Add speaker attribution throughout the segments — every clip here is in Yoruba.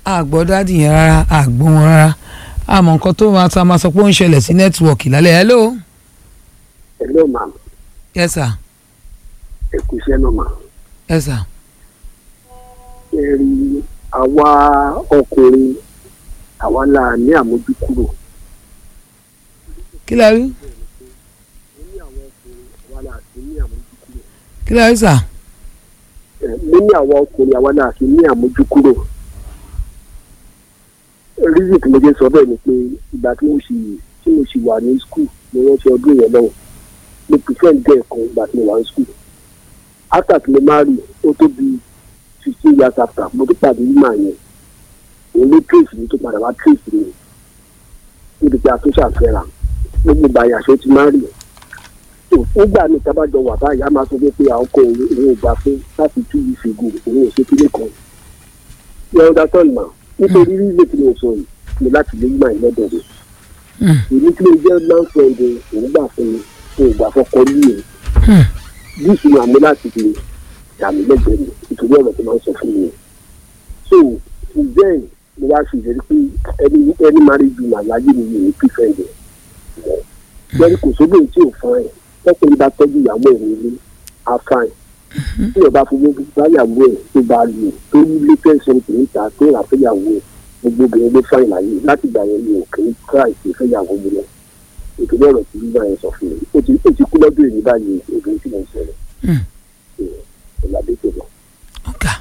Speaker 1: àgbọ̀ dádì yẹn rárá àgbọ̀ wọn rárá àmọ́ nǹkan tó máa sọ pé ó ń ṣẹlẹ̀ sí nẹ́tíwọ̀kì lálẹ́. hello.
Speaker 2: hello ma'am.
Speaker 1: yes sir.
Speaker 2: ẹ kú iṣẹ́ náà ma.
Speaker 1: yes sir.
Speaker 2: ẹ rí àwa ọkùnrin àwa la ní àmójúkúrò.
Speaker 1: kí la rí. kí la rí sà.
Speaker 2: mo ní àwa ọkùnrin àwa la kì í ní àmójúkúrò. rízì tí mo jẹ́ sọ bẹ́ẹ̀ ni pé ìgbà tí mo ṣì wà ní skul mo rántí ọdún yẹn lọ́wọ́ mo prefer dẹ́ ẹ̀kan ìgbà tí mo wà ní skul. after tí mo marry ó tó bí 15 years after mo tó pàdé ìmọ̀ yẹn òun ló trace mi tó padà wá trace mi níbi tí a tó ṣàfẹ́ra gbogbo ìgbàyà aṣọ ti marry. nígbà míì tábàjọ wà báyìí a máa sọ pé àwọn ọkọ òun ò gbà fún láti 2 years ago òun ò ṣe kílé kan. yẹ ọ̀dà tọ́lù mà nítorí rízì tí mo sọ yìí mo láti lè gbà lọ́dọ̀ rẹ̀. èmi tí mo jẹ́ máa ń sọ èdè òun gbà fún mi òun gbà fọkọ ní ẹ̀. bí ìṣúná àmì láti fi dàmí lẹ́gbẹ̀ẹ́ mi nítorí ọ̀rọ̀ tó máa ń sọ fún mi. so then mo wá sí ìrírí pé ẹni máa rí ju màláyé mi yìí pífẹ́ ẹ̀. bẹ́ẹ̀ni kò sóbì tí ò fún ẹ̀ tọ́kùnrin bá tọ́jú ìyàwó ẹ̀ nílé afáìn. tí ọba fún mi báyàwó ẹ̀ tó bá lò tó ní ilé tẹ̀sán kì í ta tó rà fẹ́yàwó ẹ̀ gbogbo obìnrin ló fáìn láyé láti gbà yẹn ní òkè kíláì sí fẹ́yàwó mi lọ. nítorí ọ̀rọ̀ tí bíbá yẹn sọ fún mi ó ti kú lọ́dún èyí báyìí obìnrin tí mo ń sọ̀rọ̀. ìlàdé tó lọ.
Speaker 1: ọ̀gá.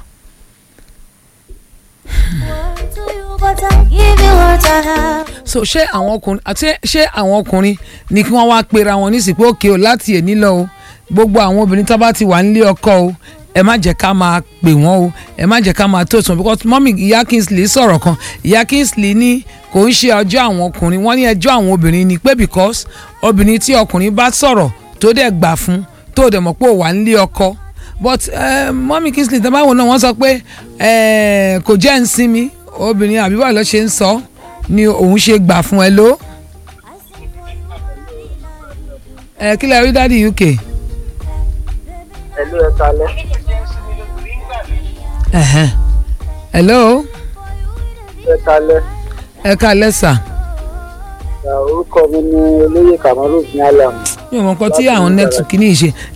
Speaker 1: so ṣé àwọn ọkùnrin ni kí wọ́n wá pera wọn nísìsiyìí pé òkè o láti èní lọ o gbogbo àwọn obìnrin tó bá ti wà nílé ọkọ o ẹ má jẹ́ ká máa pè wọ́n o ẹ má jẹ́ ká máa tó sùn because mọ́mí ìyá Kingsley sọ̀rọ̀ kan ìyá Kingsley ní kò ń ṣe ọjọ́ àwọn ọkùnrin wọ́n ní ẹjọ́ àwọn obìnrin ni pé because obìnrin tí ọkùnrin bá sọ̀rọ̀ tó dẹ̀ gbà fún tó dẹ̀ mọ̀ pé ò wà nílé ọkọ but mọ́mí Kingsley tó bá wò náà wọ́n sọ pé kò jẹ́ ń sinmi obìnrin àbí báwo ló ṣe ń sọ ni òun ṣe gbà fún ẹ ló. kí lẹ rí dádì UK.
Speaker 2: ẹ̀lú ẹ̀ kalẹ̀.
Speaker 1: hello.
Speaker 2: ẹ̀ kalẹ̀.
Speaker 1: ẹ kalẹ̀ sà.
Speaker 2: orúkọ mi ni olóyè Kamaru ní àlàmù.
Speaker 1: mi ò mọ̀ nǹkan tí àwọn nẹ́ẹ̀tì kìíní ṣe